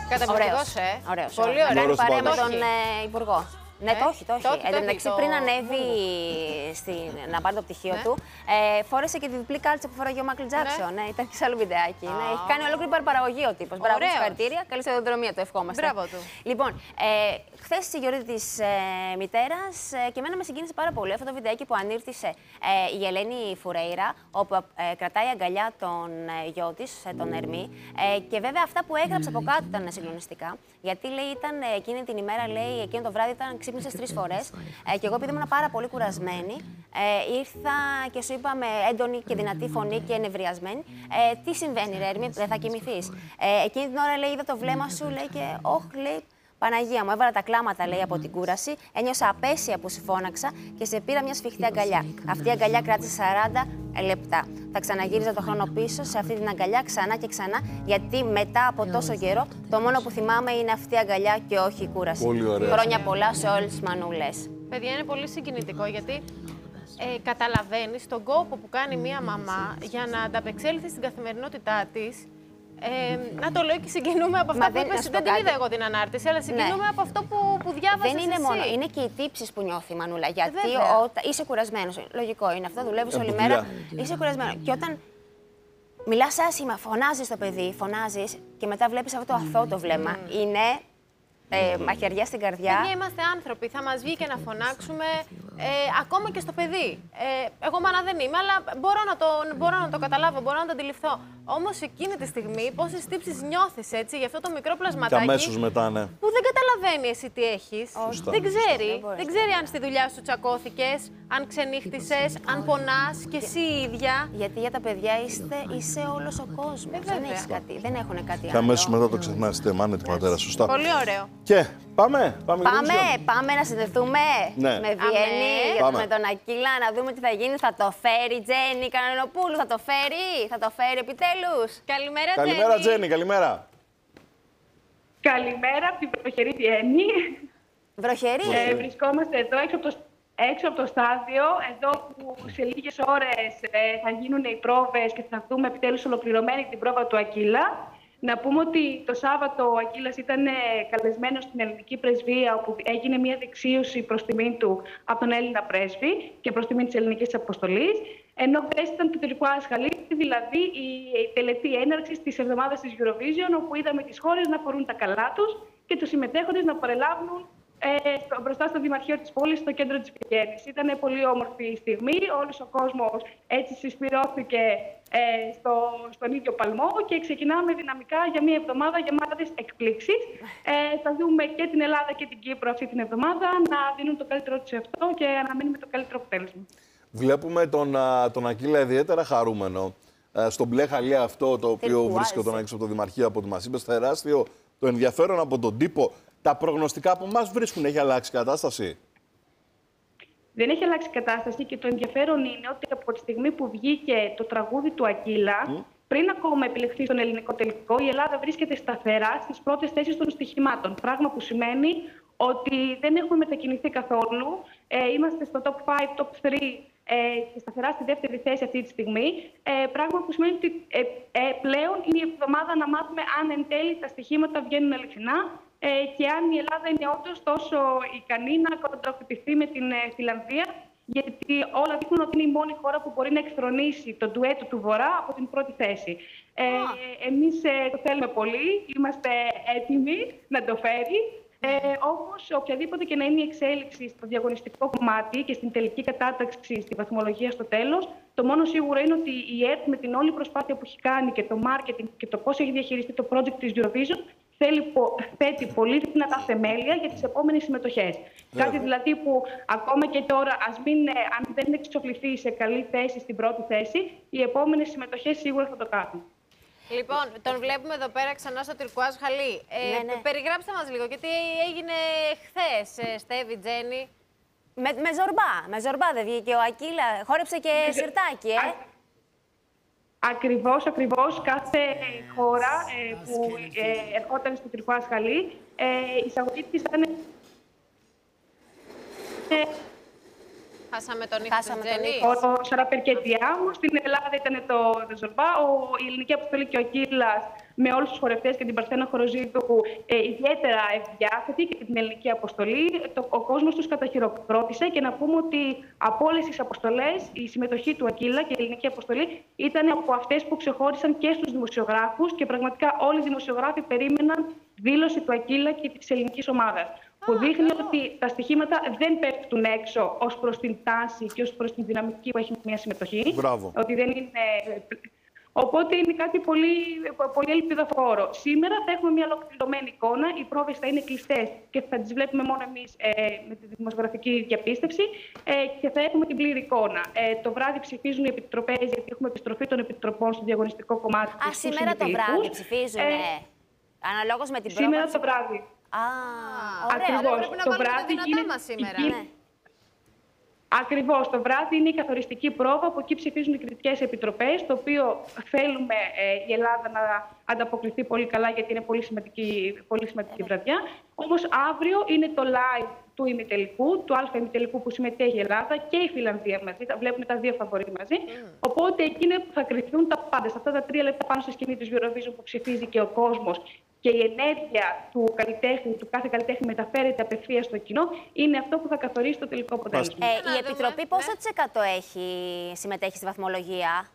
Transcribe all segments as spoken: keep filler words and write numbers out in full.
Καταπληκτικός, ε. Ωραίος. Πολύ ωραίο. Κάνει παρέα με Το τον έχει. ε, Υπουργό. Ναι, Ε, το όχι, το όχι. το όχι, Εν το τω μεταξύ, έχει, πριν το ανέβει Google. στην, να πάρει το πτυχίο Ναι. του, ε, φόρεσε και τη διπλή κάλτσα που φοράγε ο Μάικλ Τζάκσον. Ναι. Ναι, ήταν και σε άλλο βιντεάκι. Ναι. Έχει κάνει ολόκληρη παραπαραγωγή ο τύπος. Μπράβο, Ωραίος. συγχαρητήρια. Καλή σταδιοδρομία, το ευχόμαστε. Μπράβο του. Λοιπόν, ε, χθες στη γιορτή της ε, μητέρας ε, και εμένα με συγκίνησε πάρα πολύ αυτό το βιντεάκι που ανήρτησε ε, η Ελένη Φουρέιρα, όπου ε, κρατάει αγκαλιά τον ε, γιο της, ε, τον Ερμή. Ε, και βέβαια αυτά που έγραψε από κάτω ήταν συγκλονιστικά. Γιατί λέει, ήταν ε, εκείνη την ημέρα, λέει, εκείνο το βράδυ ήταν ξύπνησε τρεις φορές. Ε, και εγώ, επειδή ήμουν πάρα πολύ κουρασμένη, ε, ήρθα και σου είπα με έντονη και δυνατή φωνή και νευριασμένη. Ε, τι συμβαίνει, ρε Ερμή, δεν θα κοιμηθείς? Ε, εκείνη την ώρα, λέει, είδα το βλέμμα σου, λέει, και όχ, λέει. Παναγία μου, έβαλα τα κλάματα, λέει, από την κούραση. Ένιωσα απέσια που σου φώναξα και σε πήρα μια σφιχτή αγκαλιά. Αυτή η αγκαλιά κράτησε σαράντα λεπτά. Θα ξαναγύριζα το χρόνο πίσω σε αυτή την αγκαλιά ξανά και ξανά, γιατί μετά από τόσο καιρό το μόνο που θυμάμαι είναι αυτή η αγκαλιά και όχι η κούραση. Πολύ ωραία. Χρόνια πολλά σε όλες τις μανούλες. Παιδιά, είναι πολύ συγκινητικό γιατί ε, καταλαβαίνεις τον κόπο που κάνει μία μαμά για να ανταπεξέλθει στην καθημερινότητά της. Ε, να το λέω και συγκινούμε από αυτά Μα που δεν- είπες. να σου πω Δεν την κάτι. είδα εγώ την ανάρτηση, αλλά συγκινούμε Ναι. από αυτό που, που διάβασες Δεν είναι εσύ. μόνο, είναι και οι τύψεις που νιώθει η Μανούλα. Γιατί βέβαια. όταν είσαι κουρασμένος, λογικό είναι αυτό, δουλεύεις Από όλη δουλειά. μέρα, είσαι κουρασμένος. Και όταν μιλάς άσχημα, φωνάζεις το παιδί, φωνάζεις και μετά βλέπεις αυτό το αθώο το βλέμμα. Είναι ε, μαχαιριά στην καρδιά. Παιδιά, είμαστε άνθρωποι. Θα μας βγει και να φωνάξουμε ε, ακόμα και στο παιδί. Ε, εγώ μάνα δεν είμαι, αλλά μπορώ να, το, μπορώ να το καταλάβω, μπορώ να το αντιληφθώ. Όμως εκείνη τη στιγμή, πόσες τύψεις νιώθεις έτσι για αυτό το μικρό Και πλασματάκι. αμέσως μετά, ναι. Που δεν καταλαβαίνει εσύ τι έχεις. Σωστά. Δεν ξέρει. Δεν μπορείς Δεν ξέρει αν στη δουλειά σου τσακώθηκες, αν ξενύχτησες, αν πονάς και εσύ η ίδια. Γιατί για τα παιδιά είστε, είσαι όλος ο κόσμος. Ε, δεν, βέβαια. έχεις κάτι, δεν έχουν κάτι Και άλλο. αμέσως μετά το ξεχνάς, είτε μάνα είτε πατέρα. Σωστά. Πολύ ωραίο. Και πάμε. Πάμε, για Πάμε, μουσική. πάμε να συνδεθούμε Ναι. με Βιέννη, Αμέ. για- Πάμε. με τον Ακύλα, να δούμε τι θα γίνει. Θα το φέρει η Τζέννη Κανονοπούλου, θα το φέρει, θα το φέρει επιτέλους. Καλημέρα, Καλημέρα, Τζέννη, καλημέρα. Καλημέρα από την προχερή Βιέννη. Βροχερή. Ε, βρισκόμαστε εδώ έξω από, το, έξω από το στάδιο, εδώ που σε λίγες ώρες ε, θα γίνουν οι πρόβες και θα δούμε επιτέλους ολοκληρωμένη την πρόβα του Ακύλα. Να πούμε ότι το Σάββατο ο Ακύλας ήταν ε, καλεσμένος στην ελληνική πρεσβεία, όπου έγινε μια δεξίωση προς τιμή του από τον Έλληνα πρέσβη και προς τιμή της ελληνικής αποστολής. Ενώ χθες ήταν το Τουρκουάζ Χαλίφι, δηλαδή η τελετή έναρξης της εβδομάδας της Eurovision, όπου είδαμε τις χώρες να φορούν τα καλά τους και τους συμμετέχοντες να παρελάβουν ε, στο, μπροστά στο Δημαρχείο της πόλης, στο κέντρο της Βιέννης. Ήταν πολύ όμορφη στιγμή, όλος ο κόσμος έτσι συσπυρώθηκε ε, στο, στον ίδιο παλμό και ξεκινάμε δυναμικά για μια εβδομάδα γεμάτες εκπλήξεις. Ε, θα δούμε και την Ελλάδα και την Κύπρο αυτή την εβδομάδα να δίνουν το καλύτερό τους σε αυτό και αναμένουμε το καλύτερο αποτέλεσμα. Βλέπουμε τον, α, τον Ακύλα ιδιαίτερα χαρούμενο. Ε, στο μπλε χαλί αυτό το οποίο Τουρκουάζ. βρίσκεται έξω από το Δημαρχείο, από ό,τι μας είπες, τεράστιο το ενδιαφέρον από τον τύπο. Τα προγνωστικά που μας βρίσκουν, έχει αλλάξει η κατάσταση? Δεν έχει αλλάξει η κατάσταση και το ενδιαφέρον είναι ότι από τη στιγμή που βγήκε το τραγούδι του Ακύλα, mm. πριν ακόμα επιλεχθεί στον ελληνικό τελικό, η Ελλάδα βρίσκεται σταθερά στις πρώτες θέσεις των στοιχημάτων. Πράγμα που σημαίνει ότι δεν έχουμε μετακινηθεί καθόλου. Ε, είμαστε στο top πέντε, top τρία ε, και σταθερά στη δεύτερη θέση αυτή τη στιγμή. Ε, πράγμα που σημαίνει ότι ε, ε, πλέον είναι η εβδομάδα να μάθουμε αν εν τέλει τα στοιχήματα βγαίνουν αληθινά ε, και αν η Ελλάδα είναι όντως τόσο ικανή να κοντροχτυπηθεί με την ε, Φιλανδία. Γιατί όλα δείχνουν ότι είναι η μόνη χώρα που μπορεί να εξθρονίσει το ντουέτο του Βορρά από την πρώτη θέση. Ε, εμείς ε, το θέλουμε πολύ, είμαστε έτοιμοι να το φέρει. Ε, όμως, οποιαδήποτε και να είναι η εξέλιξη στο διαγωνιστικό κομμάτι και στην τελική κατάταξη στη βαθμολογία στο τέλος, το μόνο σίγουρο είναι ότι η ΕΡΤ με την όλη προσπάθεια που έχει κάνει και το marketing και το πώς έχει διαχειριστεί το project της Eurovision, θέλει, θέτει πολύ δυνατά θεμέλια για τις επόμενες συμμετοχές. Yeah. Κάτι δηλαδή που ακόμα και τώρα, ας μην, αν δεν εξοφληθεί σε καλή θέση στην πρώτη θέση, οι επόμενες συμμετοχές σίγουρα θα το κάνουν. Λοιπόν, τον βλέπουμε εδώ πέρα ξανά στο Τουρκουάζ Χαλί. Ε, ναι, ναι. Περιγράψτε μας λίγο, γιατί έγινε χθες, ε, Στέβη, Τζέννη. Με, με ζορμπά, με ζορμπά δεν βγήκε ο Ακύλα, χόρεψε και Ναι, σιρτάκι, ε. Α, ακριβώς, ακριβώς. Κάθε χώρα ε, που ε, ερχόταν στο Τουρκουάζ Χαλί, ε, η εισαγωγή της ήταν... Ε, Χάσαμε τον ήχο της Τζέννη. Ο, ο Σαραπερκετιά μου, στην Ελλάδα ήταν το Δεζορμπά, η ελληνική αποστολή και ο Ακύλας με όλους τους χορευτές και την Παρθένα Χοροζίδου ε, ιδιαίτερα ευδιάθετη και την ελληνική αποστολή. Το, ο κόσμος τους καταχειροκρότησε και να πούμε ότι από όλες τις αποστολές η συμμετοχή του Ακύλα και η ελληνική αποστολή ήταν από αυτές που ξεχώρισαν και στους δημοσιογράφους και πραγματικά όλοι οι δημοσιογράφοι περίμεναν δήλωση του Ακύλα και της ελληνικής ομάδας. Που δείχνει ότι τα στοιχήματα δεν πέφτουν έξω ως προς την τάση και ως προς την δυναμική που έχει μια συμμετοχή. Μπράβο. Ότι δεν είναι... Οπότε είναι κάτι πολύ, πολύ ελπιδοφόρο. Σήμερα θα έχουμε μια ολοκληρωμένη εικόνα. Οι πρόβες θα είναι κλειστές και θα τις βλέπουμε μόνο εμείς ε, με τη δημοσιογραφική διαπίστευση ε, και θα έχουμε την πλήρη εικόνα. Ε, το βράδυ ψηφίζουν οι επιτροπές, γιατί έχουμε επιστροφή των επιτροπών στο διαγωνιστικό κομμάτι. Α, σήμερα το βράδυ ψηφίζουν. Ε, Αναλόγως με την πρόβα. Σήμερα το βράδυ. Α, ωραία. Ακριβώς. Πρέπει να το βάλουμε βράδυ τα δυνατά γίνεται... μας σήμερα. Ναι. Ακριβώς. Το βράδυ είναι η καθοριστική πρόβα, από εκεί ψηφίζουν οι κριτικές επιτροπές, το οποίο θέλουμε ε, η Ελλάδα να ανταποκριθεί πολύ καλά, γιατί είναι πολύ σημαντική, πολύ σημαντική βραδιά. Όμως αύριο είναι το live του ημιτελικού, του αλφα ημιτελικού που συμμετέχει η Ελλάδα και η Φιλανδία μαζί. Θα βλέπουμε τα δύο φαβορί μαζί. Mm. Οπότε εκεί είναι που θα κρυφθούν τα πάντα. Σε αυτά τα τρία λεπτά πάνω στη σκηνή της Eurovision που ψηφίζει και ο κόσμος και η ενέργεια του καλλιτέχνη, του κάθε καλλιτέχνη μεταφέρεται απευθείας στο κοινό, είναι αυτό που θα καθορίσει το τελικό αποτέλεσμα. Ε, η Επιτροπή πόσο της εκατό έχει συμμετέχει στη βαθμολογία?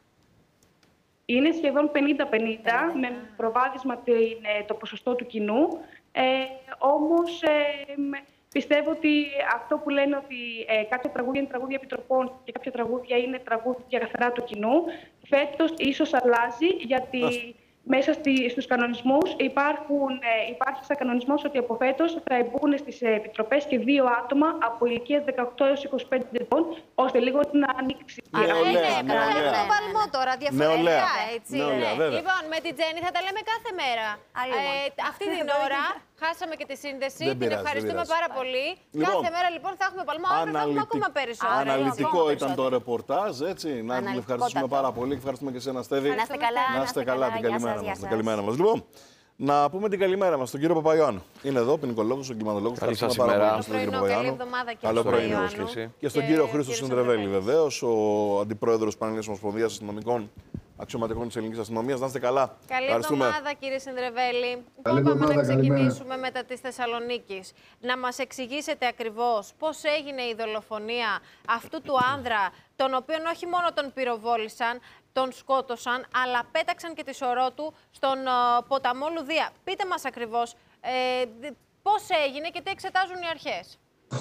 Είναι σχεδόν πενήντα πενήντα, με προβάδισμα το ποσοστό του κοινού. Ε, όμως ε, πιστεύω ότι αυτό που λένε ότι ε, κάποια τραγούδια είναι τραγούδια επιτροπών και κάποια τραγούδια είναι τραγούδια καθαρά του κοινού, φέτος ίσως αλλάζει, γιατί μέσα στη, στους κανονισμούς υπάρχουν, ε, υπάρχει σαν κανονισμός ότι από φέτος θα μπουν στις επιτροπές και δύο άτομα από ηλικίες δεκαοκτώ έως είκοσι πέντε ετών, ώστε λίγο να ανοίξει. Νεολαία, ναι, νεολαία. το παλμό τώρα, διαφορετικά, Νεολαία. έτσι. Νεολαία, βέβαια. Λοιπόν, με την Τζέννη θα τα λέμε κάθε μέρα. Ε, αυτή την ώρα χάσαμε και τη σύνδεση. Δεν Την πειράζει, ευχαριστούμε δεν πειράζει. πάρα πολύ. Λοιπόν, κάθε μέρα λοιπόν θα έχουμε παλμό, αύριο θα έχουμε ακόμα περισσότερο. Αναλυτικό Ακόμα ήταν το ρεπορτάζ, έτσι. Να την ευχαριστήσουμε πάρα πολύ και ευχαριστούμε και εσένα, Στέβη. Να είστε καλά. Να είστε καλά, την Γεια καλημέρα σας, μας. γεια Την σας. καλημέρα μας. Λοιπόν, να πούμε την καλημέρα μας στον κύριο Παπαϊωάννου. Είναι εδώ, ποινικολόγος, ο κλιματολόγος. Καλή σας Ευχαριστούμε πάρα ημέρα. πολύ στον κύριο Πρωινό, καλή Παπαϊωάννου. εβδομάδα και Καλό στον πρωινό. Παπαϊωάννου. Και στον Και κύριο κύριο Χρήστο Συνδρεβέλη, βεβαίως, ο αντιπρόεδρος Πανελλήνιας Ομοσπονδίας Αστυνομικών Αξιωματικών της Ελληνικής Αστυνομίας. Να είστε καλά. Καλή εβδομάδα, κύριε Συνδρεβέλη. Καλή Είπαμε να εβδομάδα, ξεκινήσουμε μετά της Θεσσαλονίκης. Να μας εξηγήσετε ακριβώς πώς έγινε η δολοφονία αυτού του άνδρα, τον οποίον όχι μόνο τον πυροβόλησαν, τον σκότωσαν, αλλά πέταξαν και τη σωρό του στον uh, ποταμό Λουδία. Πείτε μας ακριβώς ε, πώς έγινε και τι εξετάζουν οι αρχές.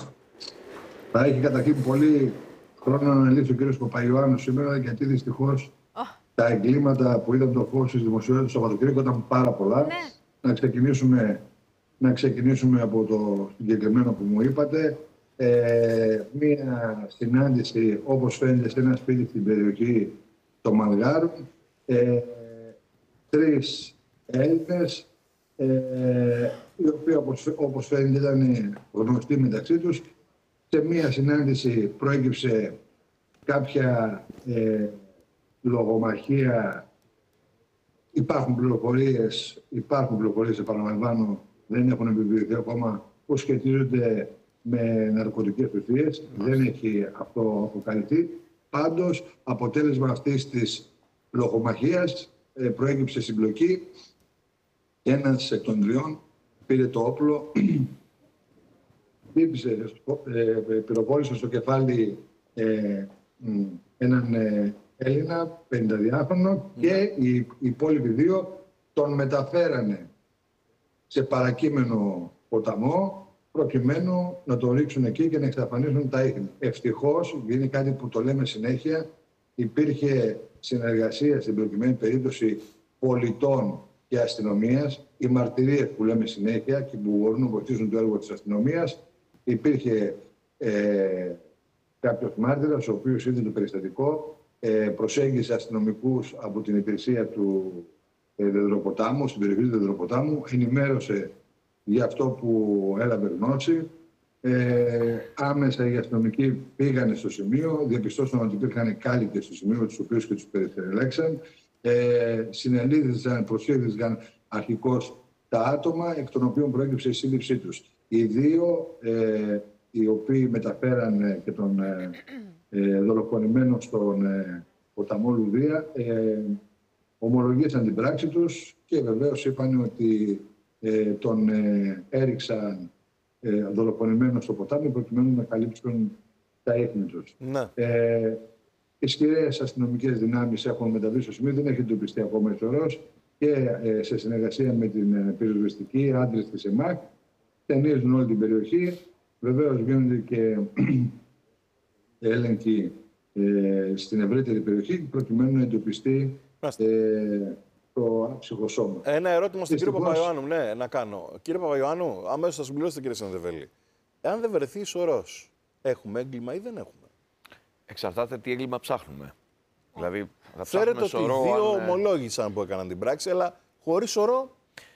Θα έχει καταρχήν πολύ χρόνο να αναλύσει ο κύριος Παπαϊωάννου σήμερα, γιατί δυστυχώς Oh. τα εγκλήματα που είδαμε το φως της δημοσιότητας το Σαββατοκύριακο ήταν πάρα πολλά. Ναι. Να, ξεκινήσουμε, να ξεκινήσουμε από το συγκεκριμένο που μου είπατε. Ε, μία συνάντηση, όπως φαίνεται, σε ένα σπίτι στην περιοχή των Μαλγάρων. Ε, τρεις Έλληνες, ε, οι οποίοι όπως, όπως φαίνεται ήταν γνωστοί μεταξύ τους. Σε μία συνάντηση προέκυψε κάποια ε, λογομαχία. Υπάρχουν πληροφορίες, υπάρχουν πληροφορίες, επαναλαμβάνω, δεν έχουν επιβεβαιωθεί ακόμα, που σχετίζονται με ναρκωτικές ουσίες. Δεν έχει αυτό αποκαλυφθεί. Πάντως, αποτέλεσμα αυτής της λογομαχίας ε, προέκυψε συμπλοκή. Ένας εκ των τριών πήρε το όπλο, χτύπησε, ε, πυροβόλησε στο κεφάλι ε, έναν ε, Έλληνα πενηνταδιάχρονο mm. και οι, οι υπόλοιποι δύο τον μεταφέρανε σε παρακείμενο ποταμό, προκειμένου να τον ρίξουν εκεί και να εξαφανίσουν τα ίχνη. Ευτυχώς, είναι κάτι που το λέμε συνέχεια, υπήρχε συνεργασία στην προκειμένη περίπτωση πολιτών και αστυνομίας. Οι μαρτυρίες που λέμε συνέχεια και που μπορούν να βοηθήσουν το έργο της αστυνομίας. Υπήρχε ε, κάποιος μάρτυρας, ο οποίος είδε το περιστατικό, ε, προσέγγισε αστυνομικούς από την υπηρεσία του ε, Δεδροποτάμου, στην περιοχή του Δεδροποτάμου, ενημέρωσε για αυτό που έλαβε γνώση. Ε, άμεσα οι αστυνομικοί πήγανε στο σημείο, διαπιστώσαν ότι υπήρχαν κάλυκες στο σημείο, τους οποίους και τους περιελέξαν. Ε, συνελήφθησαν, προσήλθησαν αρχικώς τα άτομα, εκ των οποίων προέκυψε η σύλληψή τους. Οι δύο, ε, οι οποίοι μεταφέραν και τον ε, ε, δολοφονημένο στον ε, ποταμό Λουδία, ε, ομολογήσαν την πράξη τους και βεβαίως είπαν ότι ε, τον ε, έριξαν ε, δολοφονημένο στο ποτάμι προκειμένου να καλύψουν τα ίχνη τους. Ναι. Ε, ισχυρές αστυνομικές δυνάμεις έχουν μεταβεί στο σημείο, δεν έχει εντοπιστεί ακόμα ισορρός και ε, σε συνεργασία με την ε, πυροσβεστική, άντρες της ΕΜΑΚ, ταινίζουν όλη την περιοχή. Βεβαίως γίνονται και έλεγχοι ε, στην ευρύτερη περιοχή προκειμένου να εντοπιστεί ε, το άψυχο σώμα. Ένα ερώτημα στον κύριο Δυστυχώς... Παπαϊωάννου, ναι, να κάνω. Κύριε Παπαϊωάννου, αμέσως θα συμπληρώσετε κύριε Σανδεβέλη. Εάν δεν βρεθεί ισορρός, έχουμε έγκλημα ή δεν έχουμε? Εξαρτάται τι έγκλημα ψάχνουμε. Δηλαδή, θα Φέρετε ότι σωρό, δύο αν... ομολόγησαν που έκαναν την πράξη, αλλά χωρίς σωρό.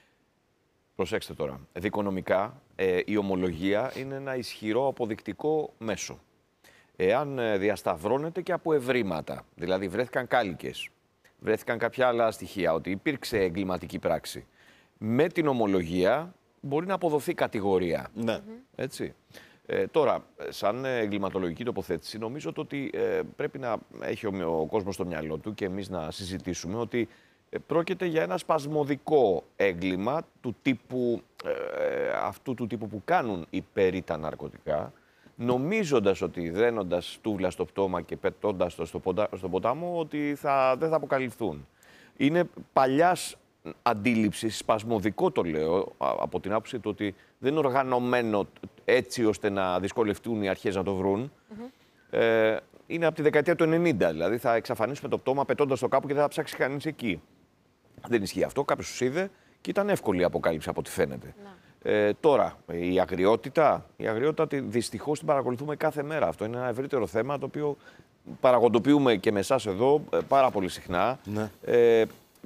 Προσέξτε τώρα. Δικονομικά, ε, η ομολογία είναι ένα ισχυρό αποδεικτικό μέσο. Εάν ε, διασταυρώνεται και από ευρήματα, δηλαδή βρέθηκαν κάλικες, βρέθηκαν κάποια άλλα στοιχεία, ότι υπήρξε εγκληματική πράξη, με την ομολογία μπορεί να αποδοθεί κατηγορία. Ναι. Έτσι. Ε, τώρα, σαν εγκληματολογική τοποθέτηση, νομίζω ότι ε, πρέπει να έχει ο, ο κόσμος στο μυαλό του και εμείς να συζητήσουμε ότι ε, πρόκειται για ένα σπασμωδικό έγκλημα του τύπου, ε, αυτού του τύπου που κάνουν υπερήτα ναρκωτικά, νομίζοντας ότι δένοντας τούβλα στο πτώμα και πετώντας το στο, ποτα, στο ποτάμο ότι θα, δεν θα αποκαλυφθούν. Είναι παλιάς αντίληψης, σπασμωδικό το λέω, από την άποψη του ότι δεν είναι οργανωμένο έτσι ώστε να δυσκολευτούν οι αρχές να το βρουν. Mm-hmm. Ε, είναι από τη δεκαετία του ενενήντα, δηλαδή θα εξαφανίσουμε το πτώμα πετώντας το κάπου και δεν θα ψάξει κανείς εκεί. Δεν ισχύει αυτό, κάποιος τους είδε και ήταν εύκολη η αποκάλυψη από ό,τι φαίνεται. Mm-hmm. Ε, τώρα, η αγριότητα, η αγριότητα δυστυχώς την παρακολουθούμε κάθε μέρα. Αυτό είναι ένα ευρύτερο θέμα το οποίο παραγοντοποιούμε και με εσάς εδώ πάρα πολύ συχνά. Mm-hmm. Ε,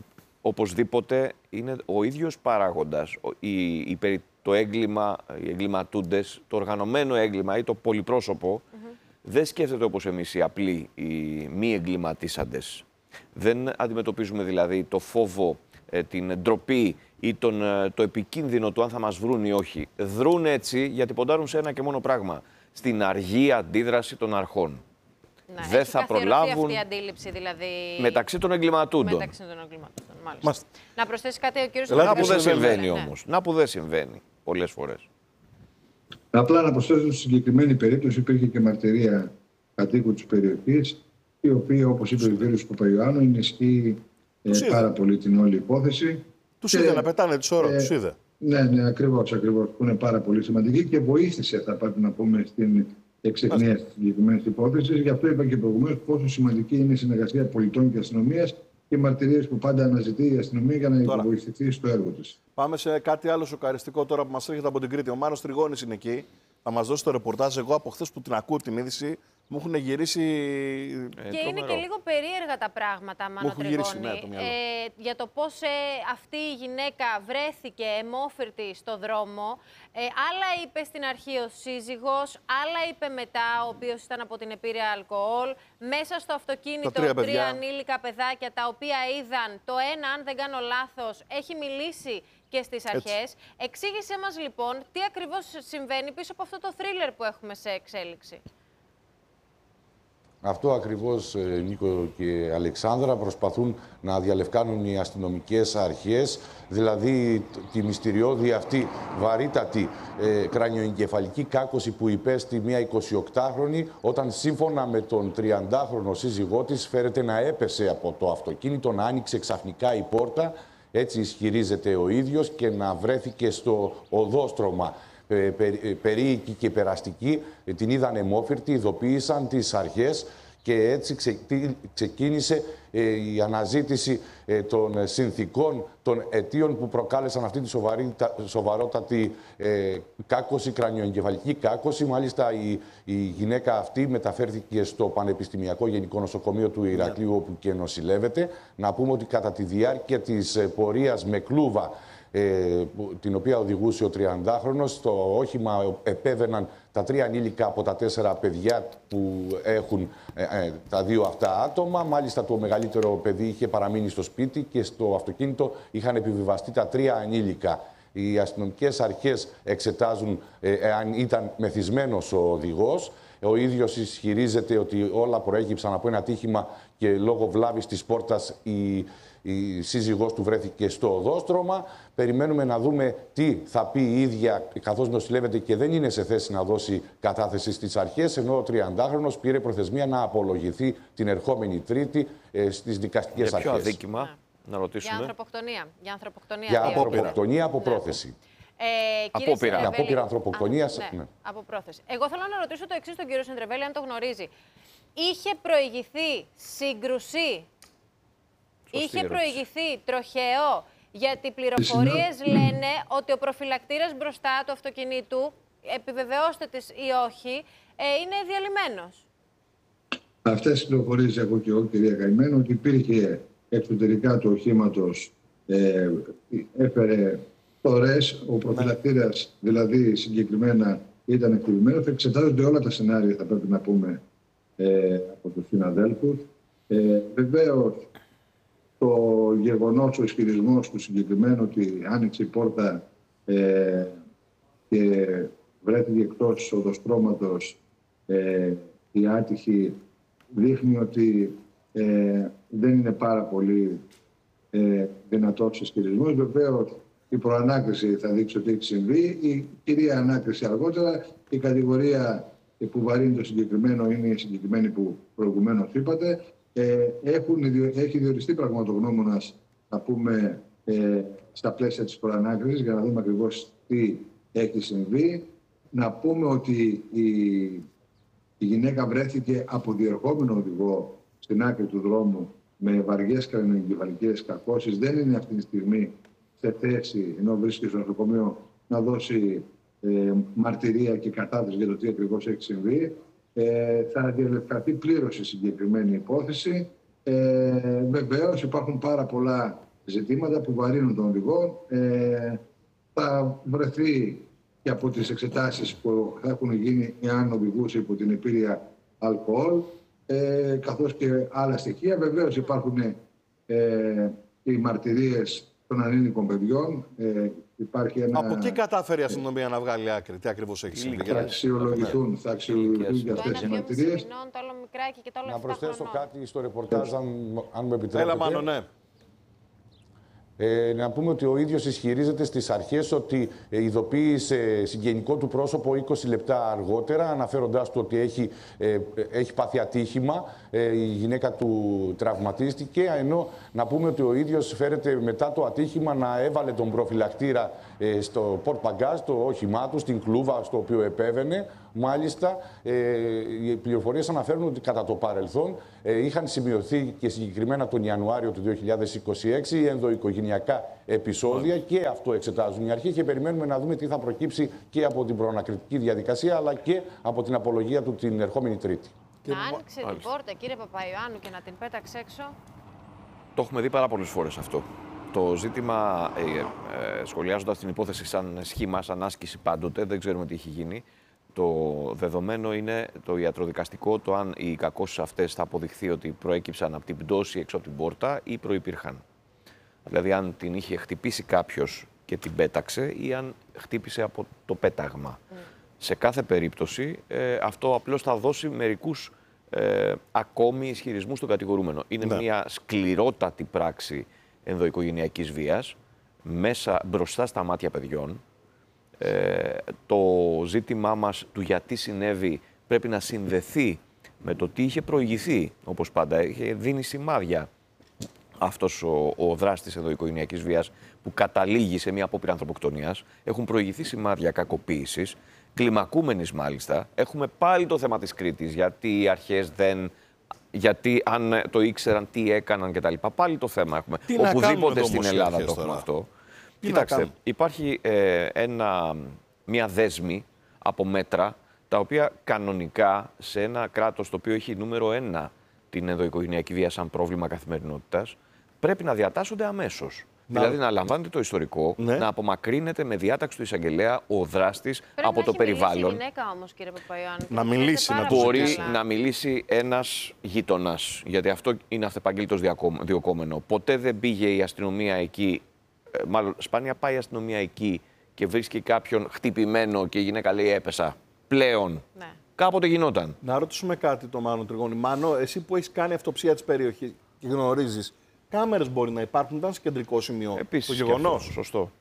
Οπωσδήποτε είναι ο ίδιος παράγοντας, η, η, το έγκλημα, οι εγκληματούντες, το οργανωμένο έγκλημα ή το πολυπρόσωπο, mm-hmm. δεν σκέφτεται όπως εμείς οι απλοί, οι μη εγκληματίσαντες. Δεν αντιμετωπίζουμε δηλαδή το φόβο, ε, την ντροπή ή τον, ε, το επικίνδυνο του αν θα μας βρουν ή όχι. Δρούν έτσι γιατί ποντάρουν σε ένα και μόνο πράγμα, στην αργή αντίδραση των αρχών. Να, δεν θα προλάβουν. Αυτή η αντίληψη, δηλαδή. Μεταξύ των εγκληματούντων. Μεταξύ των εγκληματούντων, μάλιστα. Μάλιστα. Να προσθέσει κάτι ο κύριος Να που δεν συμβαίνει, συμβαίνει ναι. όμως. Να που δεν συμβαίνει πολλές φορές. Απλά να προσθέσω στη συγκεκριμένη περίπτωση υπήρχε και μαρτυρία κατοίκου της περιοχής, η οποία, όπως είπε ο κ. Παπαϊωάννου, ενισχύει ε, πάρα πολύ την όλη υπόθεση. Τους είδε να πετάνε τη ώρα, ε, τους είδε. Ναι, ναι, ακριβώς, ακριβώς. Που είναι πάρα πολύ σημαντική και βοήθησε, θα πρέπει να πούμε, στην εξεκνία τη συγκεκριμένη υπόθεση. Γι' αυτό είπα και προηγουμένως πόσο σημαντική είναι η συνεργασία πολιτών και αστυνομίας και οι μαρτυρίες που πάντα αναζητεί η αστυνομία για να τώρα βοηθηθεί στο έργο της. Πάμε σε κάτι άλλο σοκαριστικό τώρα που μας έρχεται από την Κρήτη. Ο Μάνος Τριγώνης είναι εκεί. Θα μας δώσει το ρεπορτάζ. Εγώ από χθες που την ακούω την είδηση μου έχουν γυρίσει. Και ε, είναι και λίγο περίεργα τα πράγματα, Μάνο Τριγώνη, ναι, ε, για το πώς ε, αυτή η γυναίκα βρέθηκε αιμόφυρτη στο δρόμο. Ε, άλλα είπε στην αρχή ο σύζυγος, άλλα είπε μετά, ο οποίος ήταν από την επίρρεια αλκοόλ. Μέσα στο αυτοκίνητο τρία, τρία ανήλικα παιδάκια, τα οποία είδαν το ένα, αν δεν κάνω λάθος, έχει μιλήσει και στις αρχές. Έτσι. Εξήγησέ μας λοιπόν τι ακριβώς συμβαίνει πίσω από αυτό το θρίλερ που έχουμε σε εξέλιξη. Αυτό ακριβώς, Νίκο και Αλεξάνδρα, προσπαθούν να διαλευκάνουν οι αστυνομικές αρχές, δηλαδή τη μυστηριώδη αυτή βαρύτατη ε, κρανιοεγκεφαλική κάκωση που υπέστη μια εικοσιοκτάχρονη, όταν σύμφωνα με τον τριαντάχρονο σύζυγό της φέρεται να έπεσε από το αυτοκίνητο, να άνοιξε ξαφνικά η πόρτα, έτσι ισχυρίζεται ο ίδιος, και να βρέθηκε στο οδόστρωμα. Περίοικοι και περαστικοί την είδαν αιμόφυρτη, ειδοποίησαν τις αρχές και έτσι ξεκίνησε η αναζήτηση των συνθηκών, των αιτίων που προκάλεσαν αυτή τη σοβαρή, σοβαρότατη κάκωση, κρανιοεγκεφαλική κάκωση. Μάλιστα η, η γυναίκα αυτή μεταφέρθηκε στο Πανεπιστημιακό Γενικό Νοσοκομείο του Ηρακλείου, όπου και νοσηλεύεται. Να πούμε ότι κατά τη διάρκεια της πορείας με κλούβα, Ε, την οποία οδηγούσε ο τριαντάχρονος, στο όχημα επέβαιναν τα τρία ανήλικα από τα τέσσερα παιδιά που έχουν ε, ε, τα δύο αυτά άτομα. Μάλιστα το μεγαλύτερο παιδί είχε παραμείνει στο σπίτι και στο αυτοκίνητο είχαν επιβιβαστεί τα τρία ανήλικα. Οι αστυνομικές αρχές εξετάζουν ε, εάν ήταν μεθυσμένος ο οδηγός. Ο ίδιος ισχυρίζεται ότι όλα προέκυψαν από ένα ατύχημα και λόγω βλάβης της πόρτας η, η σύζυγός του βρέθηκε στο οδόστρωμα. Περιμένουμε να δούμε τι θα πει η ίδια, καθώς νοσηλεύεται και δεν είναι σε θέση να δώσει κατάθεση στις αρχές, ενώ ο τριαντάχρονος πήρε προθεσμία να απολογηθεί την ερχόμενη Τρίτη ε, στις δικαστικές Για ποιο αρχές. αδίκημα, να ρωτήσουμε. Για ανθρωποκτονία. Για ανθρωποκτονία, Για δύο. ανθρωποκτονία από Ναι. πρόθεση. Ε, κύριε Απόπειρα. Σεντρεβέλη- Απόπειρα ανθρωποκτονίας, Α, ναι, ναι. από πρόθεση. Εγώ θέλω να ρωτήσω το εξής τον κύριο Σεντρεβέλη, αν το γνωρίζει. Είχε προηγηθεί σύγκρουση, είχε ερώτηση. προηγηθεί τροχαίο, γιατί οι πληροφορίες λένε ότι ο προφυλακτήρας μπροστά του αυτοκινήτου, επιβεβαιώστε τις ή όχι, ε, είναι διαλυμένος. Αυτές τις πληροφορίες έχω και εγώ, κυρία Καημένο, ότι υπήρχε εξωτερικά του οχήματος, ε, έφερε θωρές, ο προφυλακτήρας δηλαδή συγκεκριμένα ήταν εκτιμημένος. Εξετάζονται όλα τα σενάρια, θα πρέπει να πούμε, ε, από τους συναδέλφους. Ε, βεβαίως, το γεγονός, ο ισχυρισμός του συγκεκριμένου ότι άνοιξε η πόρτα ε, και βρέθηκε εκτός οδοστρώματος ε, η άτυχη, δείχνει ότι ε, δεν είναι πάρα πολύ ε, δυνατός ισχυρισμός. Βεβαίως, η προανάκριση θα δείξει ότι έχει συμβεί. Η κυρία ανάκριση αργότερα. Η κατηγορία που βαρύνει το συγκεκριμένο είναι η συγκεκριμένη που προηγουμένως είπατε. Ε, έχουν, έχει διοριστεί πραγματογνώμονας, να πούμε, ε, στα πλαίσια της προανάκρισης, για να δούμε ακριβώς τι έχει συμβεί. Να πούμε ότι η, η γυναίκα βρέθηκε από διερχόμενο οδηγό στην άκρη του δρόμου με βαριές κρανιοεγκεφαλικές κακώσεις. Δεν είναι αυτή τη στιγμή σε θέση, ενώ βρίσκεται στο νοσοκομείο, να δώσει ε, μαρτυρία και κατάθεση για το τι ακριβώς έχει συμβεί. Ε, θα διαλευκαθεί πλήρως η συγκεκριμένη υπόθεση. Ε, βεβαίως υπάρχουν πάρα πολλά ζητήματα που βαρύνουν τον οδηγό. Ε, θα βρεθεί και από τις εξετάσεις που θα έχουν γίνει εάν οδηγούσε υπό την επίρρεια αλκοόλ, ε, καθώς και άλλα στοιχεία. Βεβαίως υπάρχουν ε, οι μαρτυρίες των ανήλικων παιδιών. Ε, υπάρχει ένα... Από τι κατάφερε η αστυνομία να βγάλει άκρη, τι ακριβώς έχει συμβεί? Θα αξιολογηθούν, θα αξιολογηθούν για Το αυτές ένα τις δυόμισι μαρτυρίες. μηνών, το άλλο μικράκι και το άλλο Να επτά προσθέσω χρονών. κάτι στο ρεπορτάζ, αν, αν μου επιτρέπετε. Έλα, Μάνο, ναι. Ε, να πούμε ότι ο ίδιος ισχυρίζεται στις αρχές ότι ε, ειδοποίησε συγγενικό του πρόσωπο είκοσι λεπτά αργότερα, αναφέροντάς του ότι έχει, ε, έχει πάθει ατύχημα, ε, η γυναίκα του τραυματίστηκε, ενώ να πούμε ότι ο ίδιος φέρεται μετά το ατύχημα να έβαλε τον προφυλακτήρα ε, στο port bagage, το όχημά του, στην κλούβα στο οποίο επέβαινε. Μάλιστα, ε, οι πληροφορίες αναφέρουν ότι κατά το παρελθόν ε, είχαν σημειωθεί και συγκεκριμένα τον Ιανουάριο του δύο χιλιάδες είκοσι έξι ενδοοικογενειακά επεισόδια και αυτό εξετάζουν οι αρχές και περιμένουμε να δούμε τι θα προκύψει και από την προανακριτική διαδικασία αλλά και από την απολογία του την ερχόμενη Τρίτη. Να άνοιξε την πόρτα, κύριε Παπαϊωάννου, και να την πέταξε έξω. Το έχουμε δει πάρα πολλές φορές αυτό. Το ζήτημα, ε, ε, σχολιάζοντας την υπόθεση σαν σχήμα, σαν άσκηση πάντοτε, δεν ξέρουμε τι έχει γίνει. Το δεδομένο είναι το ιατροδικαστικό, το αν οι κακώσεις αυτές θα αποδειχθεί ότι προέκυψαν από την πτώση έξω από την πόρτα ή προϋπήρχαν. Δηλαδή, αν την είχε χτυπήσει κάποιος και την πέταξε ή αν χτύπησε από το πέταγμα. Mm. Σε κάθε περίπτωση, ε, αυτό απλώς θα δώσει μερικούς ε, ακόμη ισχυρισμούς στον κατηγορούμενο. Είναι Ναι. μια σκληρότατη πράξη ενδοοικογενειακής βίας, μέσα, μπροστά στα μάτια παιδιών. Ε, το ζήτημά μας του γιατί συνέβη πρέπει να συνδεθεί με το τι είχε προηγηθεί. Όπως πάντα, είχε δίνει σημάδια αυτός ο, ο δράστης ενδοοικογενειακής βίας που καταλήγει σε μια απόπειρα ανθρωποκτονίας. Έχουν προηγηθεί σημάδια κακοποίησης, κλιμακούμενης μάλιστα. Έχουμε πάλι το θέμα της Κρήτης, γιατί οι αρχές δεν... Γιατί αν το ήξεραν, τι έκαναν κτλ. Πάλι το θέμα έχουμε. Τι να Οπουδήποτε κάνουμε στην όμως οι Ελλάδα αρχές το έχουμε τώρα? αυτό. Τι Κοιτάξτε, υπάρχει ε, ένα, μια δέσμη από μέτρα τα οποία κανονικά σε ένα κράτος το οποίο έχει νούμερο ένα την ενδοοικογενειακή βία σαν πρόβλημα καθημερινότητας πρέπει να διατάσσονται αμέσως. Να... Δηλαδή να λαμβάνεται το ιστορικό, ναι. να απομακρύνεται με διάταξη του εισαγγελέα ο δράστης Πρέπει από να το έχει περιβάλλον. Μιλήσει η γυναίκα όμως, κύριε Παπαϊωάννου. Να μιλήσει, να το Μπορεί ζητήσει. να μιλήσει ένας γείτονας, γιατί αυτό είναι αυτεπαγγέλτος διοκόμενο. Ποτέ δεν πήγε η αστυνομία εκεί, μάλλον σπάνια πάει η αστυνομία εκεί και βρίσκει κάποιον χτυπημένο και η γυναίκα λέει έπεσα. Πλέον. Ναι. κάποτε γινόταν. Να ρωτήσουμε κάτι το Μάνο Τριγώνη. Μάνο, εσύ που έχεις κάνει αυτοψία της περιοχής και γνωρίζεις, κάμερες μπορεί να υπάρχουν, ήταν σε κεντρικό σημείο Επίσης, το γεγονός. Αυτό, σωστό.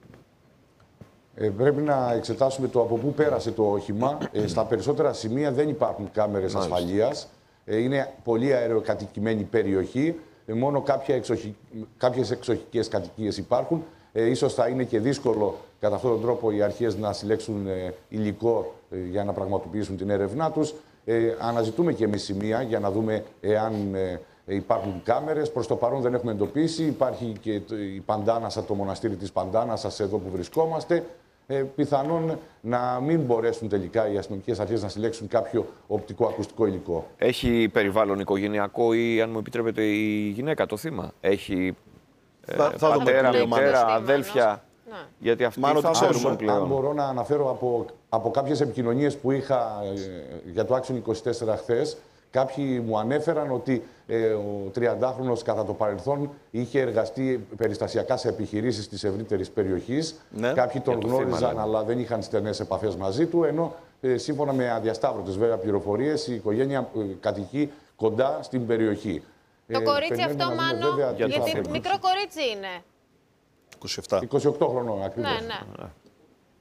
Ε, πρέπει να εξετάσουμε το από πού πέρασε το όχημα. Ε, στα περισσότερα σημεία δεν υπάρχουν κάμερες ασφαλείας. Ε, είναι πολύ αεροκατοικημένη περιοχή. Ε, μόνο κάποια εξοχη... κάποιες εξοχικές κατοικίες υπάρχουν. Ε, ίσως θα είναι και δύσκολο κατά αυτόν τον τρόπο οι αρχές να συλλέξουν ε, υλικό ε, για να πραγματοποιήσουν την έρευνά τους. Ε, αναζητούμε και εμείς σημεία για να δούμε εάν ε, υπάρχουν κάμερες. Προς το παρόν δεν έχουμε εντοπίσει. Υπάρχει και η Παντάνασα, το μοναστήρι της Παντάνασας εδώ που βρισκόμαστε. Ε, πιθανόν να μην μπορέσουν τελικά οι αστυνομικές αρχές να συλλέξουν κάποιο οπτικό-ακουστικό υλικό. Έχει περιβάλλον οικογενειακό ή, αν μου επιτρέπετε, η γυναίκα το θύμα? Έχει ε, θα, θα πατέρα, δούμε, μητέρα, Μάνος. αδέλφια? Ναι. Γιατί αυτοί Μάνο, θα το ξέρουμε. δώσουν πλέον. Αν μπορώ να αναφέρω από, από κάποιες επικοινωνίες που είχα ε, για το Action είκοσι τέσσερα χθες, κάποιοι μου ανέφεραν ότι ε, ο τριαντάχρονος κατά το παρελθόν είχε εργαστεί περιστασιακά σε επιχειρήσεις της ευρύτερης περιοχής. Ναι. Κάποιοι τον Για το θύμα, γνώριζαν, ναι. αλλά δεν είχαν στενές επαφές μαζί του, ενώ ε, σύμφωνα με αδιασταύρωτες βέβαια πληροφορίες, η οικογένεια ε, κατοικεί κοντά στην περιοχή. Το Ε, κορίτσι περιμένουμε αυτό, να δούμε Μάνο, βέβαια τι θα γιατί φέρνει. μικρό κορίτσι είναι. είκοσι επτά. είκοσι οκτώ χρονών ακριβώς. Ναι, ναι. Ε,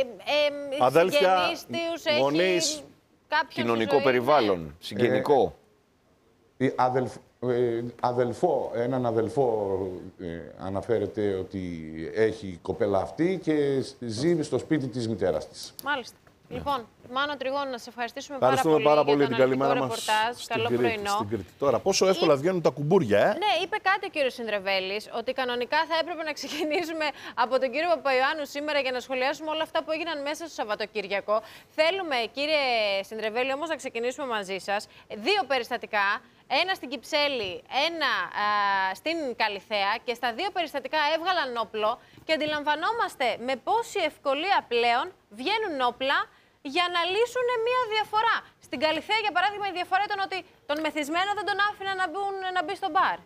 ε, ε, Αδέλφια, συγγενείς τους, γονείς, έχει κάποιον στη Κοινωνικό ζωή, ναι. περιβάλλον, συγγενικό. Η αδελφ, ε, αδελφό, έναν αδελφό ε, αναφέρεται ότι έχει η κοπέλα αυτή και ζει στο σπίτι της μητέρας της. Μάλιστα. Λοιπόν, Μάνο Τριγώνη, να σε ευχαριστήσουμε, Ευχαριστούμε πάρα πολύ, πάρα πολύ για την τον καλημέρα αναλυτικό μας ρεπορτάζ. στην Καλό Κρήτη, πρωινό. στην Κρήτη. Τώρα, πόσο εύκολα βγαίνουν τα κουμπούρια, ε? Ναι, είπε κάτι ο κύριος Συνδρεβέλης, ότι κανονικά θα έπρεπε να ξεκινήσουμε από τον κύριο Παπαϊωάννου σήμερα για να σχολιάσουμε όλα αυτά που έγιναν μέσα στο Σαββατοκύριακο. Θέλουμε, κύριε Συνδρεβέλη, όμως να ξεκινήσουμε μαζί σας. Δύο περιστατικά. Ένα στην Κυψέλη, ένα α, στην Καλιθέα, και στα δύο περιστατικά έβγαλαν όπλο και αντιλαμβανόμαστε με πόση ευκολία πλέον βγαίνουν όπλα για να λύσουν μία διαφορά. Στην Καλιθέα, για παράδειγμα, η διαφορά ήταν ότι τον μεθυσμένο δεν τον άφηναν να, μπουν, να μπει στο μπαρ.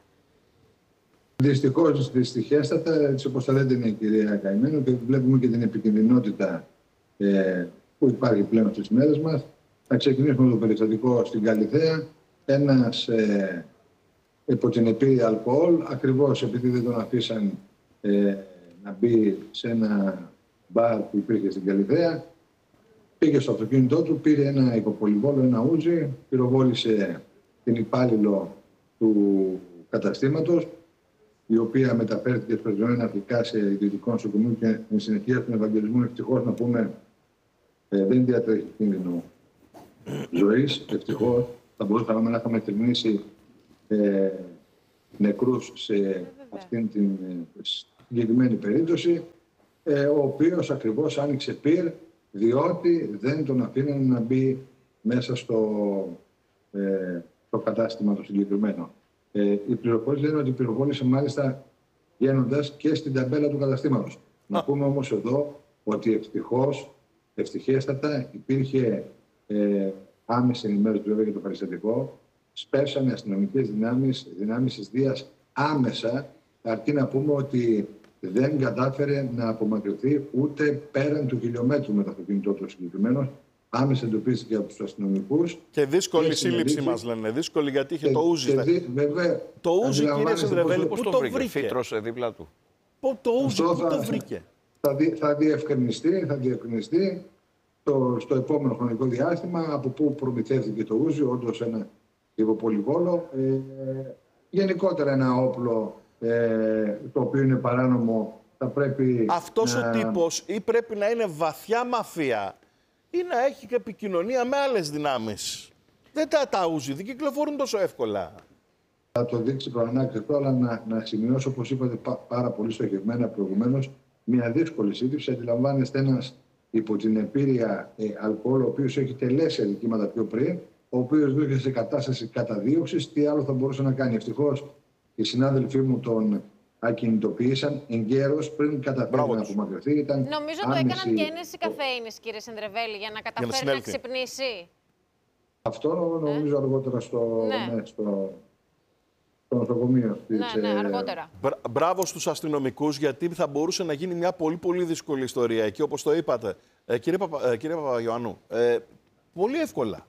Δυστυχώς, δυστυχέστατα, έτσι όπως τα λέτε, είναι η κυρία Καημένο, και βλέπουμε και την επικινδυνότητα ε, που υπάρχει πλέον στις μέρες μας. Θα ξεκινήσουμε με το περιστατικό στην Καλιθέα. Ένας ε, υπό την επίρρεια αλκοόλ, ακριβώς επειδή δεν τον αφήσαν ε, να μπει σε ένα μπαρ που υπήρχε στην Καλιθέα, πήγε στο αυτοκίνητό του, πήρε ένα υποπολιβόλο, ένα ούζι, πυροβόλησε την υπάλληλο του καταστήματος, η οποία μεταφέρθηκε σπεζωμένα αρχικά σε ιδιωτικό νοσοκομείο και εν συνεχεία του Ευαγγελισμού. Ευτυχώς να πούμε, ε, δεν διατρέχει κίνδυνο ζωής. Ευτυχώς θα μπορούσαμε να είχαμε θερμίσει ε, νεκρούς σε αυτήν την ε, συγκεκριμένη περίπτωση, ε, ο οποίος ακριβώς άνοιξε πυρ, διότι δεν τον αφήναν να μπει μέσα στο, ε, στο κατάστημα το συγκεκριμένο. Ε, οι πληροφορίες λένε ότι πυροβόλησε μάλιστα βγαίνοντας και στην ταμπέλα του καταστήματος. Να πούμε όμως εδώ ότι ευτυχώς, ευτυχέστατα, υπήρχε ε, άμεση ενημέρωση βέβαια για το περιστατικό. Σπέσανε αστυνομικές δυνάμεις, δυνάμεις της Δίας άμεσα, αρκεί να πούμε ότι δεν κατάφερε να απομακρυνθεί ούτε πέραν του χιλιόμετρου με το αυτοκίνητό του συγκεκριμένο. Άμεσα εντοπίστηκε από τους αστυνομικούς. Και δύσκολη και σύλληψη συνελήφθη. μας λένε. Δύσκολη γιατί είχε Και- το ούζι. και δι- βέβαια, Το ούζι, κύριε αντιλαμβάνεστε Συνδρεβέλη, πόσο- πού Πώς το το βρήκε, βρήκε. φύτρος δίπλα του? Πού το ούζι, Αυτό πού το θα- βρήκε. Θα, δι, θα διευκρινιστεί, θα διευκρινιστεί το, στο επόμενο χρονικό διάστημα από πού προμηθεύτηκε το ούζι, όντως ένα υποπολιβόλο. Ε, γενικότερα ένα όπλο ε, το οποίο είναι παράνομο θα πρέπει Αυτός να... ο τύπος ή πρέπει να είναι βαθιά μαφία ή να έχει και επικοινωνία με άλλες δυνάμεις. Δεν τα, τα ούζι, δεν κυκλοφορούν τόσο εύκολα. Θα το δείξει προανάκριτο, αλλά να, να σημειώσω, όπως είπατε πά, πάρα πολύ στοχευμένα προηγουμένως, μια δύσκολη σύντηση. Αντιλαμβάνεστε ένας υπό την επίρρεια ε, αλκοόλ, ο οποίος έχει τελέσει αδικήματα πιο πριν, ο οποίος βρίσκεται σε κατάσταση καταδίωξης, τι άλλο θα μπορούσε να κάνει. Ευτυχώς οι συνάδελφοί μου τον ακινητοποίησαν εγκαίρως πριν καταφέρει Μπράβο να τους. απομακρυνθεί. Ήταν Νομίζω το άμεση- έκαναν και ένεση καφέινης, κύριε Συνδρεβέλη, για να καταφέρει να, συνέλθει. ξυπνήσει. Αυτό νομίζω αργότερα στο, Ναι. ναι, στο, στο νοσοκομείο. Ναι, της, ναι, ε, αργότερα. Μπρα- Μπράβο στους αστυνομικούς, γιατί θα μπορούσε να γίνει μια πολύ πολύ δύσκολη ιστορία εκεί, όπως το είπατε. Ε, κύριε, Παπα, ε, κύριε Παπαγιωάννου, ε, Πολύ εύκολα.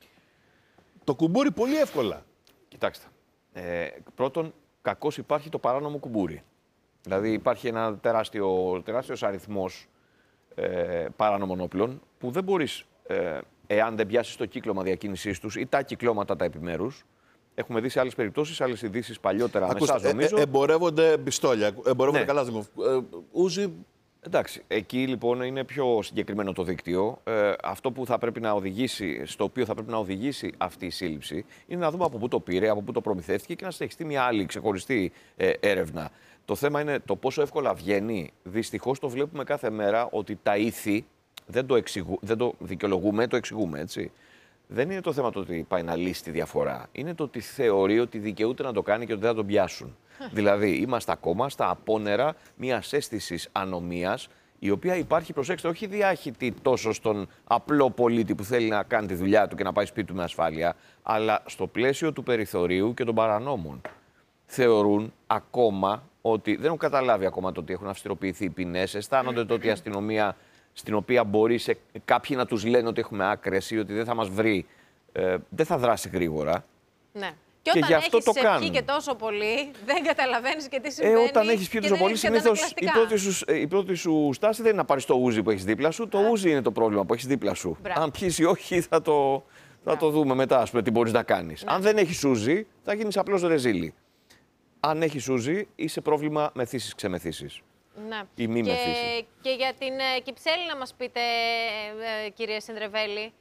Το κουμπούρι πολύ εύκολα. Κοιτάξτε. Ε, πρώτον, κακώς υπάρχει το παράνομο κουμπούρι. Δηλαδή υπάρχει ένα τεράστιο, τεράστιος αριθμός ε, παράνομων όπλων που δεν μπορείς, ε, εάν δεν πιάσεις το κύκλωμα διακίνησής τους ή τα κυκλώματα τα επιμέρους. Έχουμε δει σε άλλες περιπτώσεις, άλλες ειδήσεις παλιότερα με εσάς, νομίζω. Ε, ε, εμπορεύονται πιστόλια, εμπορεύονται ναι. καλά δημο... ε, ούζι. Εντάξει, εκεί λοιπόν είναι πιο συγκεκριμένο το δίκτυο. Ε, αυτό που θα πρέπει να οδηγήσει, στο οποίο θα πρέπει να οδηγήσει αυτή η σύλληψη, είναι να δούμε από πού το πήρε, από πού το προμηθεύτηκε και να συνεχιστεί μια άλλη ξεχωριστή ε, έρευνα. Το θέμα είναι το πόσο εύκολα βγαίνει. Δυστυχώς το βλέπουμε κάθε μέρα ότι τα ήθη δεν το, εξηγου, δεν το δικαιολογούμε, το εξηγούμε, έτσι. Δεν είναι το θέμα το ότι πάει να λύσει τη διαφορά. Είναι το ότι θεωρεί ότι δικαιούται να το κάνει και ότι δεν θα τον πιάσουν. Δηλαδή, είμαστε ακόμα στα απόνερα μιας αίσθησης ανομίας, η οποία υπάρχει, προσέξτε, όχι διάχυτη τόσο στον απλό πολίτη που θέλει να κάνει τη δουλειά του και να πάει σπίτι του με ασφάλεια, αλλά στο πλαίσιο του περιθωρίου και των παρανόμων. Θεωρούν ακόμα ότι δεν έχουν καταλάβει ακόμα το ότι έχουν αυστηροποιηθεί οι ποινές, αισθάνονται το ότι η αστυνομία, στην οποία μπορεί σε, κάποιοι να τους λένε ότι έχουμε άκρες ή ότι δεν θα μας βρει, ε, δεν θα δράσει γρήγορα. Ναι. Και, Και όταν γι' αυτό έχεις το σε κάνουν. πιει και τόσο πολύ, δεν καταλαβαίνεις και τι συμβαίνει. Ε, όταν έχεις πιει τόσο πολύ, συνήθως η πρώτη, σου, η πρώτη σου στάση δεν είναι να πάρεις το ούζι που έχεις δίπλα σου. Το ούζι είναι το πρόβλημα που έχεις δίπλα σου. Μπράβο. Αν πιείς ή όχι, θα το, θα το δούμε μετά, ας πούμε, τι μπορείς να κάνεις. Ναι. Αν δεν έχεις ούζι, θα γίνεις απλώς ρεζίλι. Αν έχεις ούζι, είσαι πρόβλημα μεθύσεις, ξεμεθύσεις. Ναι. Ή μη και, μεθύσεις. και για την ε, Κυψέλη να μας πείτε, ε, κύριε Συνδρεβέλη.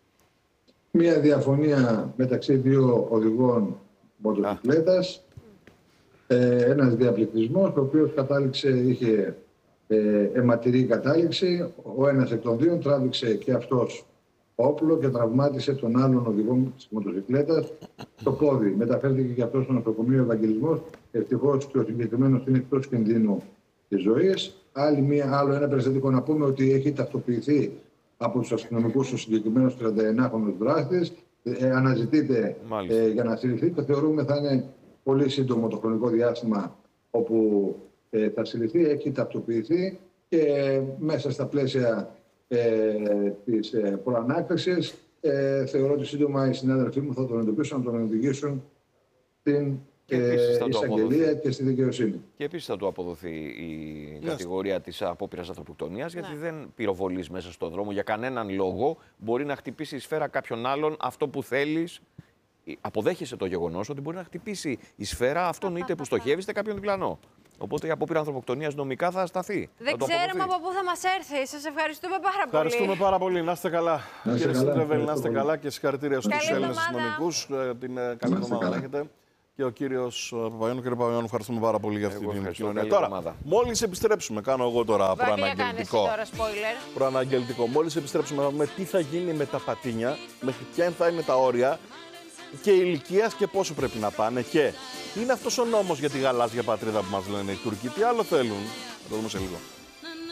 Μία διαφωνία μεταξύ δύο οδηγών μοτοσυκλέτας, ε, ένας διαπληκτισμός, ο οποίος κατάληξε, είχε ε, αιματηρή κατάληξη. Ο ένας εκ των δύο τράβηξε και αυτός όπλο και τραυμάτισε τον άλλον οδηγό της μοτοσυκλέτας στο πόδι. Μεταφέρθηκε και αυτό στο νοσοκομείο Ευαγγελισμός. Ευτυχώς και ο συγκεκριμένος είναι εκτός κινδύνου της ζωής. Άλλη μία, άλλο ένα περιστατικό να πούμε ότι έχει ταυτοποιηθεί από τους αστυνομικούς ο συγκεκριμένος τριανταεννιάχρονος δράστης. Ε, αναζητείται ε, για να συλληφθεί και θεωρούμε θα είναι πολύ σύντομο το χρονικό διάστημα όπου ε, θα συλληφθεί. Έχει ταυτοποιηθεί και ε, μέσα στα πλαίσια ε, της ε, προανάκρισης ε, θεωρώ ότι σύντομα οι συνάδελφοί μου θα τον εντοπίσουν, να τον οδηγήσουν στην εισαγγελία και στη δικαιοσύνη. Και επίσης θα του αποδοθεί η yes. κατηγορία της απόπειρας ανθρωποκτονίας, γιατί ναι. δεν πυροβολείς μέσα στον δρόμο. Για κανέναν λόγο μπορεί να χτυπήσει η σφαίρα κάποιον άλλον αυτό που θέλεις. Αποδέχεσαι το γεγονός ότι μπορεί να χτυπήσει η σφαίρα αυτόν είτε που στοχεύει είτε κάποιον διπλανό. Οπότε η απόπειρα ανθρωποκτονίας νομικά θα σταθεί. Δεν θα ξέρουμε από πού θα μας έρθει. Σας ευχαριστούμε πάρα πολύ. Ευχαριστούμε πάρα πολύ. Να είστε καλά. Κύριε Συνδρεβέλη, να είστε καλά και συγχαρητήρια στους Έλληνες αστυνομικούς. Την καλή εβδομάδα να έχετε. Και ο κύριος Παπαγιάννου. Κύριε Παπαγιάννου, ευχαριστούμε πάρα πολύ για αυτή την κοινωνία. Τώρα, μόλις επιστρέψουμε, κάνω εγώ τώρα προαναγγελτικό. Τώρα, προαναγγελτικό. Μόλις επιστρέψουμε να δούμε τι θα γίνει με τα πατίνια, μέχρι ποια θα είναι τα όρια και ηλικίας και πόσο πρέπει να πάνε. Και είναι αυτός ο νόμος για τη γαλάζια πατρίδα που μας λένε οι Τούρκοι. Τι άλλο θέλουν. Θα το δούμε σε λίγο.